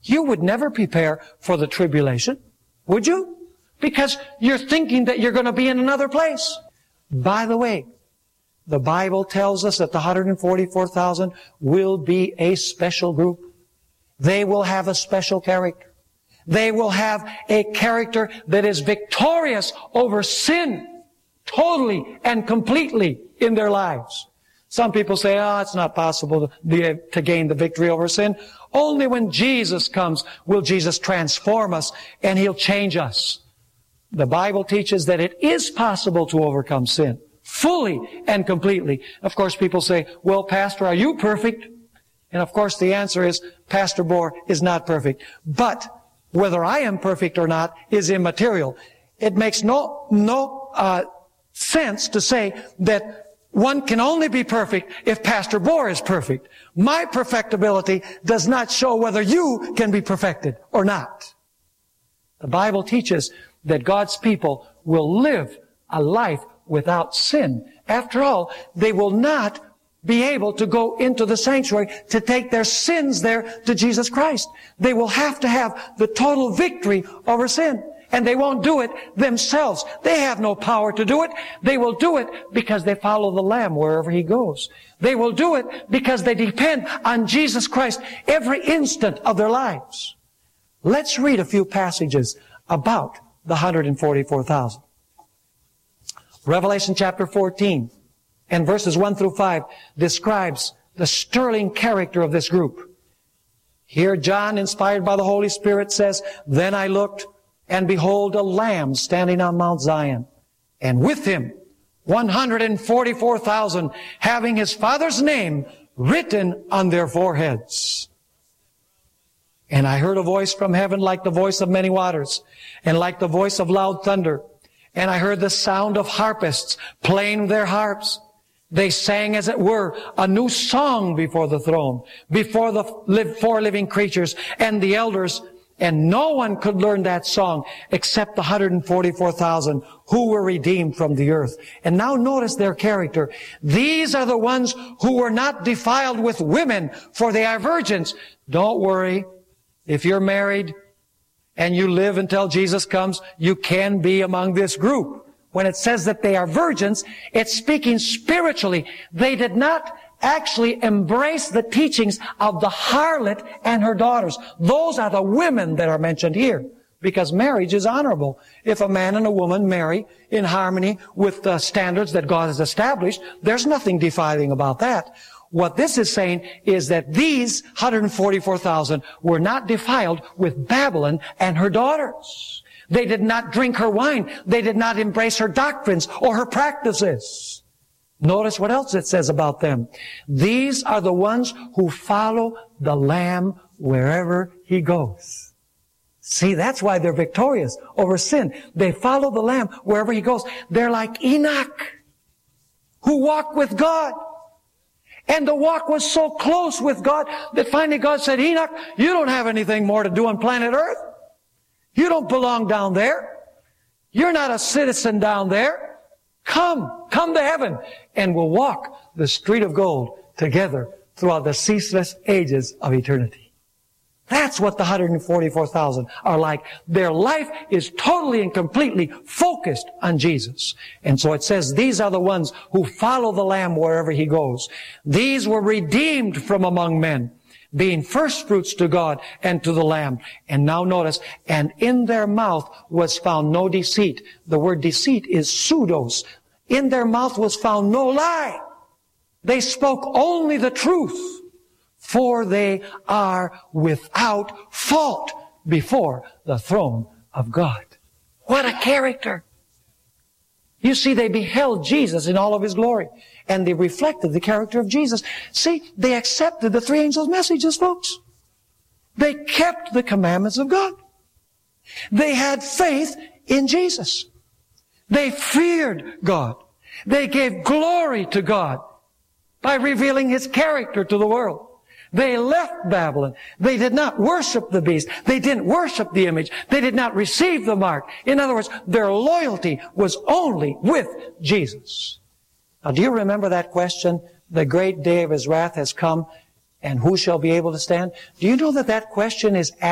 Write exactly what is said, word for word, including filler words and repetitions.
You would never prepare for the tribulation, would you? Because you're thinking that you're going to be in another place. By the way, the Bible tells us that the one hundred forty-four thousand will be a special group. They will have a special character. They will have a character that is victorious over sin, totally and completely in their lives. Some people say, oh, it's not possible to, be, to gain the victory over sin. Only when Jesus comes will Jesus transform us and He'll change us. The Bible teaches that it is possible to overcome sin, fully and completely. Of course, people say, well, Pastor, are you perfect? And of course, the answer is, Pastor Bohr is not perfect. But whether I am perfect or not is immaterial. It makes no, no, uh, sense to say that one can only be perfect if Pastor Bohr is perfect. My perfectibility does not show whether you can be perfected or not. The Bible teaches that God's people will live a life without sin. After all, they will not be able to go into the sanctuary to take their sins there to Jesus Christ. They will have to have the total victory over sin. And they won't do it themselves. They have no power to do it. They will do it because they follow the Lamb wherever He goes. They will do it because they depend on Jesus Christ every instant of their lives. Let's read a few passages about the one hundred forty-four thousand. Revelation chapter fourteen and verses one through five describes the sterling character of this group. Here John, inspired by the Holy Spirit, says, Then I looked, and behold, a Lamb standing on Mount Zion, and with Him one hundred forty-four thousand, having His Father's name written on their foreheads. And I heard a voice from heaven like the voice of many waters, and like the voice of loud thunder. And I heard the sound of harpists playing their harps. They sang, as it were, a new song before the throne, before the four living creatures and the elders. And no one could learn that song except the one hundred forty-four thousand who were redeemed from the earth. And now notice their character. These are the ones who were not defiled with women, for they are virgins. Don't worry. If you're married and you live until Jesus comes, you can be among this group. When it says that they are virgins, it's speaking spiritually. They did not actually embrace the teachings of the harlot and her daughters. Those are the women that are mentioned here, because marriage is honorable. If a man and a woman marry in harmony with the standards that God has established, there's nothing defiling about that. What this is saying is that these one hundred forty-four thousand were not defiled with Babylon and her daughters. They did not drink her wine. They did not embrace her doctrines or her practices. Notice what else it says about them. These are the ones who follow the Lamb wherever He goes. See, that's why they're victorious over sin. They follow the Lamb wherever He goes. They're like Enoch, who walked with God. And the walk was so close with God that finally God said, Enoch, you don't have anything more to do on planet Earth. You don't belong down there. You're not a citizen down there. Come, come to heaven, and we'll walk the street of gold together throughout the ceaseless ages of eternity. That's what the one hundred forty-four thousand are like. Their life is totally and completely focused on Jesus. And so it says, these are the ones who follow the Lamb wherever He goes. These were redeemed from among men, being firstfruits to God and to the Lamb. And now notice, and in their mouth was found no deceit. The word deceit is pseudos. In their mouth was found no lie. They spoke only the truth, for they are without fault before the throne of God. What a character! You see, they beheld Jesus in all of His glory, and they reflected the character of Jesus. See, they accepted the three angels' messages, folks. They kept the commandments of God. They had faith in Jesus. They feared God. They gave glory to God by revealing His character to the world. They left Babylon. They did not worship the beast. They didn't worship the image. They did not receive the mark. In other words, their loyalty was only with Jesus. Now, do you remember that question? The great day of His wrath has come, and who shall be able to stand? Do you know that that question is asked